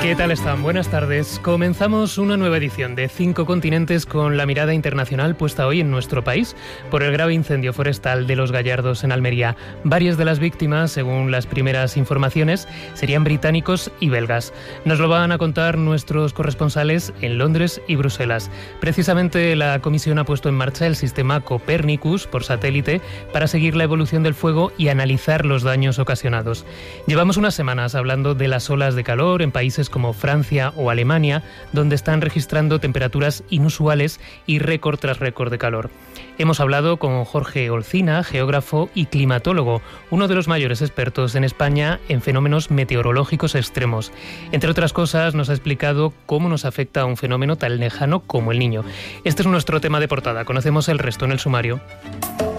¿Qué tal están? Buenas tardes. Comenzamos una nueva edición de 5 Continentes con la mirada internacional puesta hoy en nuestro país por el grave incendio forestal de Los Gallardos en Almería. Varias de las víctimas, según las primeras informaciones, serían británicos y belgas. Nos lo van a contar nuestros corresponsales en Londres y Bruselas. Precisamente la comisión ha puesto en marcha el sistema Copernicus por satélite para seguir la evolución del fuego y analizar los daños ocasionados. Llevamos unas semanas hablando de las olas de calor en países como Francia o Alemania, donde están registrando temperaturas inusuales y récord tras récord de calor. Hemos hablado con Jorge Olcina, geógrafo y climatólogo, uno de los mayores expertos en España en fenómenos meteorológicos extremos. Entre otras cosas, nos ha explicado cómo nos afecta a un fenómeno tan lejano como el Niño. Este es nuestro tema de portada. Conocemos el resto en el sumario.